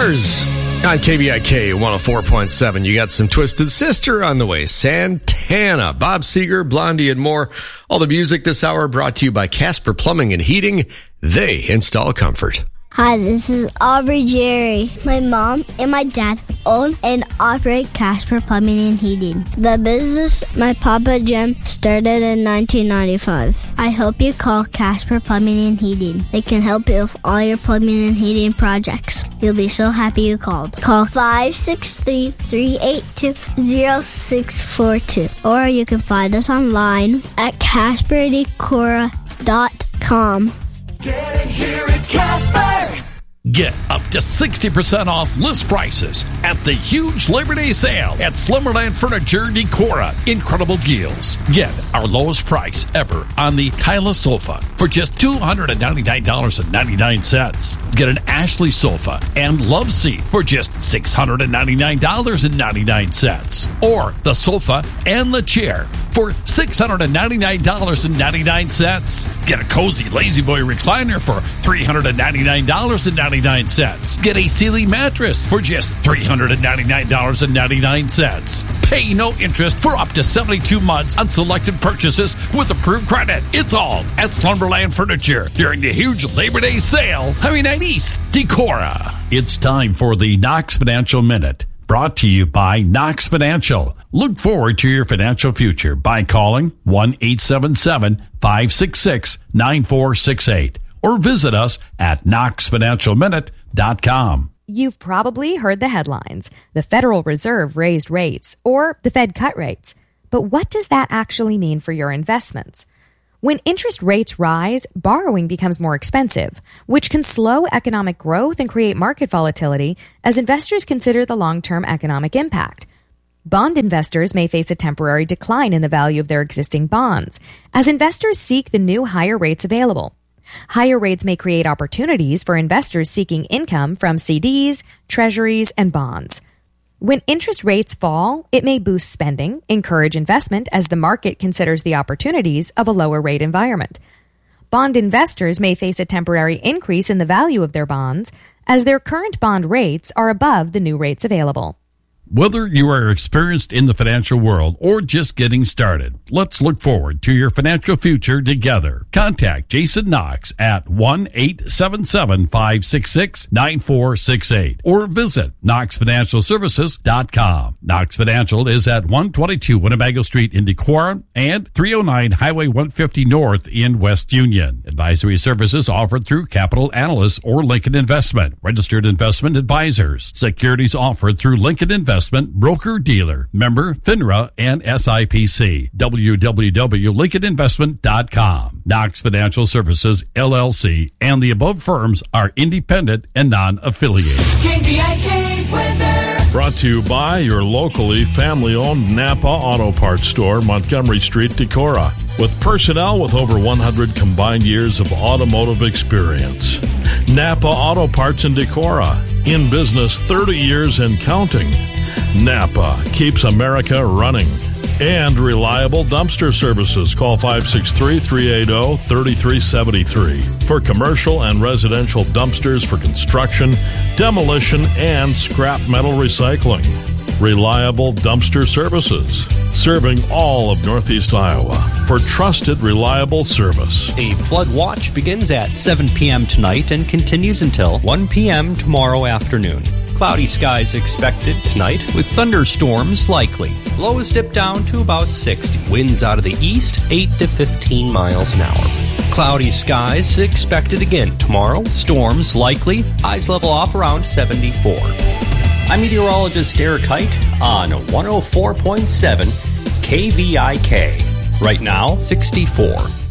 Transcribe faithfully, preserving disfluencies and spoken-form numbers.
Cars on K B I K one oh four point seven. You got some Twisted Sister on the way. Santana, Bob Seger, Blondie, and more. All the music this hour brought to you by Casper Plumbing and Heating. They install comfort. Hi, this is Aubrey Jerry. My mom and my dad own and operate Casper Plumbing and Heating. The business my Papa Jim started in nineteen ninety-five. I hope you call Casper Plumbing and Heating. They can help you with all your plumbing and heating projects. You'll be so happy you called. Call five six three, three eight two, zero six four two. Or you can find us online at casper decora dot com. Getting here at Casper. Get up to sixty percent off list prices at the huge Labor Day sale at Slumberland Furniture Decora. Incredible deals. Get our lowest price ever on the Kyla sofa for just two hundred ninety-nine dollars and ninety-nine cents. Get an Ashley sofa and love seat for just six hundred ninety-nine dollars and ninety-nine cents. Or the sofa and the chair for six hundred ninety-nine dollars and ninety-nine cents. Get a cozy Lazy Boy recliner for three hundred ninety-nine dollars and ninety-nine cents. Get a Sealy mattress for just three hundred ninety-nine dollars and ninety-nine cents. Pay no interest for up to seventy-two months on selected purchases with approved credit. It's all at Slumberland Furniture during the huge Labor Day sale. Highway nine East, Decora. It's time for the Knox Financial Minute. Brought to you by Knox Financial. Look forward to your financial future by calling one eight seven seven, five six six, nine four six eight or visit us at knox financial minute dot com. You've probably heard the headlines. The Federal Reserve raised rates, or the Fed cut rates. But what does that actually mean for your investments? When interest rates rise, borrowing becomes more expensive, which can slow economic growth and create market volatility as investors consider the long-term economic impact. Bond investors may face a temporary decline in the value of their existing bonds as investors seek the new higher rates available. Higher rates may create opportunities for investors seeking income from C Ds, treasuries, and bonds. When interest rates fall, it may boost spending, encourage investment as the market considers the opportunities of a lower rate environment. Bond investors may face a temporary increase in the value of their bonds as their current bond rates are above the new rates available. Whether you are experienced in the financial world or just getting started, let's look forward to your financial future together. Contact Jason Knox at one eight seven seven, five six six, nine four six eight or visit knox financial services dot com. Knox Financial is at one twenty-two Winnebago Street in Decorah and three oh nine Highway one fifty North in West Union. Advisory services offered through Capital Analysts or Lincoln Investment, registered investment advisors. Securities offered through Lincoln Investment. Broker-dealer, member FINRA and S I P C. w w w dot lincoln investment dot com. Knox Financial Services, L L C, and the above firms are independent and non-affiliated. K B I K weather. Brought to you by your locally family-owned Napa Auto Parts Store, Montgomery Street, Decorah. With personnel with over one hundred combined years of automotive experience. Napa Auto Parts in Decorah. In business thirty years and counting. Napa keeps America running. And reliable dumpster services. Call five six three, three eight zero, three three seven three for commercial and residential dumpsters for construction, demolition, and scrap metal recycling. Reliable dumpster services. Serving all of Northeast Iowa for trusted, reliable service. A flood watch begins at seven p.m. tonight and continues until one p.m. tomorrow afternoon. Cloudy skies expected tonight with thunderstorms likely. Lows dip down to about sixty. Winds out of the east, eight to fifteen miles an hour. Cloudy skies expected again tomorrow. Storms likely. Highs level off around seventy-four. I'm meteorologist Eric Height on one oh four point seven K V I K. Right now, sixty-four.